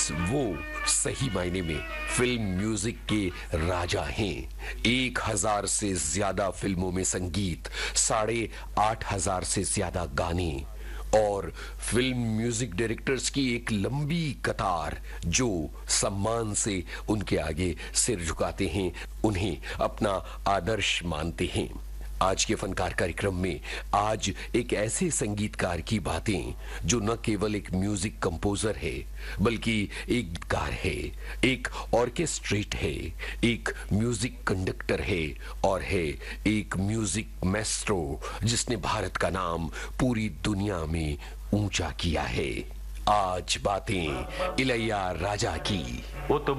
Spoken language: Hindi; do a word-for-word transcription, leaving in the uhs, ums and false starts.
वो सही मायने में फिल्म म्यूजिक के राजा हैं। एक हजार से ज्यादा फिल्मों में संगीत, साढ़े आठ हजार से ज्यादा गाने और फिल्म म्यूजिक डायरेक्टर्स की एक लंबी कतार जो सम्मान से उनके आगे सिर झुकाते हैं, उन्हें अपना आदर्श मानते हैं। आज के फनकार कार्यक्रम में आज एक ऐसे संगीतकार की बातें जो न केवल एक म्यूजिक कंपोजर है बल्कि एक गीतकार है, एक ऑर्केस्ट्रेट है, एक म्यूजिक कंडक्टर है और है एक म्यूजिक मैस्ट्रो जिसने भारत का नाम पूरी दुनिया में ऊंचा किया है। आज बातें इलैया राजा की। वो तो